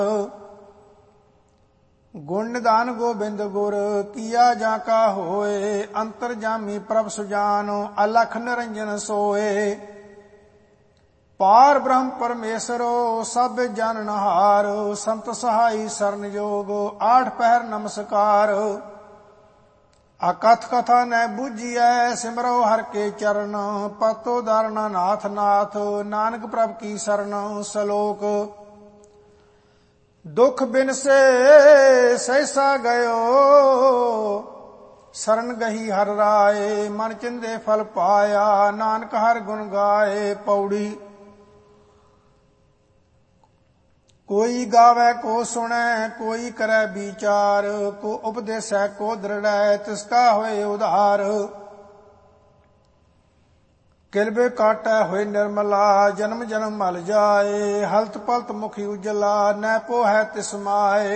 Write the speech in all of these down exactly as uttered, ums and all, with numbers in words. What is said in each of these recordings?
गुण निदान गोबिंद गुर किया जाका होए। अंतर जामी प्रभ सुजानो अलख निरंजन सोए। पार ब्रह्म परमेश्वरो सब जाननहार। संत सहाई सरन योग आठ पहर नमस्कार। अकथ कथा न बूझिए सिमरो हर के चरण। पतो दारना नाथ नाथ नानक प्रभ की शरण। सलोक दुख बिन से सहसा गयो शरण गही हर राय। मन चिंदे फल पाया नानक हर गुण गाए। पौड़ी कोई गावे को सुने कोई करे विचार। को उपदेशै को दृढ़ै तिसका होए उधार। किलबे काटै होए निर्मला जन्म जन्म मल जाए। हलत पलत मुखी उजला न पोहै तिसमाए।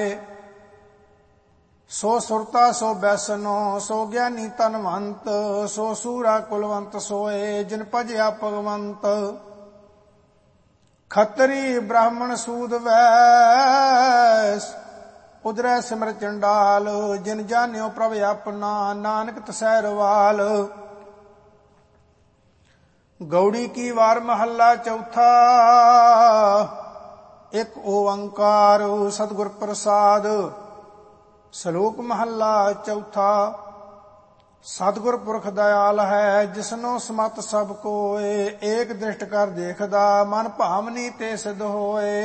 सो सुरता सो बैसनो सो ज्ञानी तनवंत। सो सूरा कुलवंत सोए जिन भजया भगवंत। खतरी ब्राह्मण सूद वैस उदरै सिमर चंडाल। जिन जान्यो प्रभ अपना नानक तसै रवाल। गौड़ी की वार महला चौथा एक ओंकार सतगुर प्रसाद। सलोक महला चौथा। सतगुर पुरख दयाल है जिसनो समत सब कोय। एक दृष्ट कर देखदा मन भावनी ते सिद्ध होए।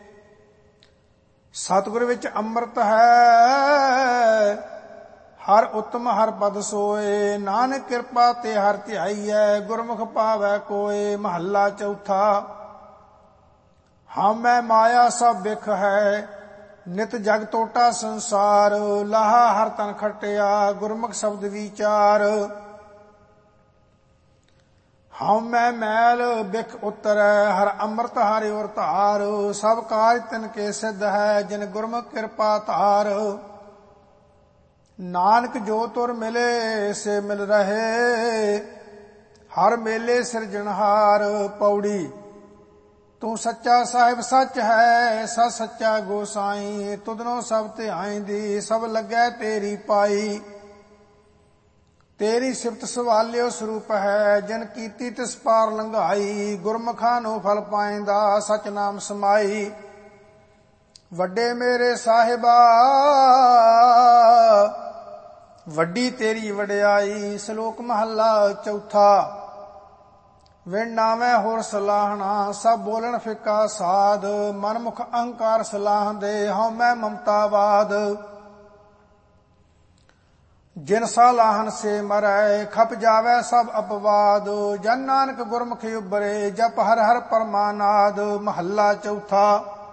सतगुर विच अमृत है हर उत्तम हर पद सोए। नानक कृपा ते हर ध्याईऐ गुरमुख पावै कोय। महला चौथा। हम मैं माया सब बिख है नित जग टोटा संसार। लाहा हर तन खटिया गुरमुख शब्द विचार। हम मैं मैल बिख उतरै हर अमृत हरि और धार। सब कार्य तिनके सिद्ध है जिन गुरमुख कृपा धार। नानक जो तुर मिले से मिल रहे हर मेले सिरजनहार। पौड़ी तू सच्चा साहिब सच है सच सच्चा गोसाई। तुदनो सब ध्याईंदी सब लगे तेरी पाई। तेरी सिफत सवालियो स्वरूप है जिन कीती तिस पार लंघाई। गुरमुखा नो फल पाइंदा सच नाम समाई। वड्डे मेरे साहिबा वड्डी तेरी वड्याई। सलोक महला चौथा। विण नावै होर सलाहना सब बोलन फिका साध। मनमुख अहंकार सलाह दे हਉ मैं ममतावाद। जिन सलाहन से मरै खप जावै सब अपवाद। जन नानक गुरमुख उबरे जप हर हर परमानाद। महला चौथा।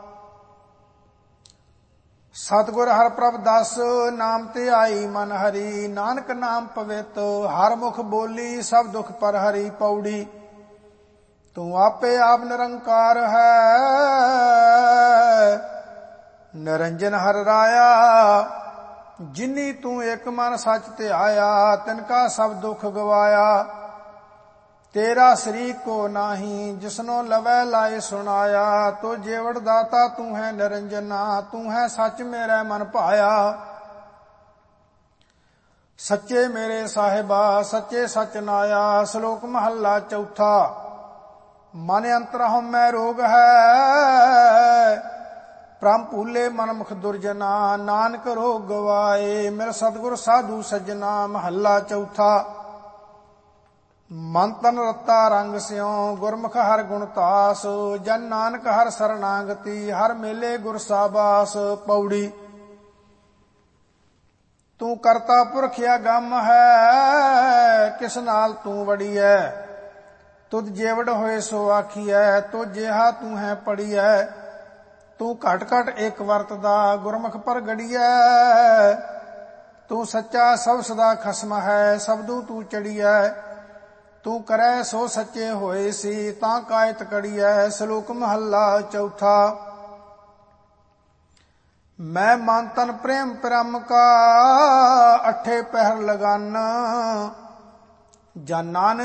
सतगुर हर प्रभ दस नाम ते आई मन हरि। नानक नाम पवित हर मुख बोली सब दुख पर हरि। पौड़ी तू आपे आप निरंकार है निरंजन हर राया। जिनी तू एक मन सच ते आया तिनका सब दुख गवाया। तेरा शरीक को नाही जिसनो लवै लाए सुनाया। तो जेवड़ दाता तू है निरंजना तू है सच मेरा मन पाया। सच्चे मेरे साहिबा सच्चे सच नाया। सलोक महला चौथा। मन अंतर हम मैं रोग है प्रम भूले मन मुख दुर्जना। नानक रोग गवाए मेरे सतगुर साधु सज्जना। महला चौथा। मन तन रत्ता रंग स्यों गुरमुख हर गुण तास। जन नानक हर शरणागति हर मेले गुर साबास। पौड़ी तू करता पुरख गम है किस नाल तू वड़ी है। तुद जेवड़ होए सो आखिए तो जेहा तू है पड़िए। तू घट घट एक वरतदा गुरमुख पर गड़िए। तू सच्चा सब सदा खसम है सबदू तू चढ़िए। तू करे सो सच्चे होए सी तां कायत कड़िए। सलोक महला चौथा। मैं मन तन प्रेम परम का अठे पहर लगाना। जन नानक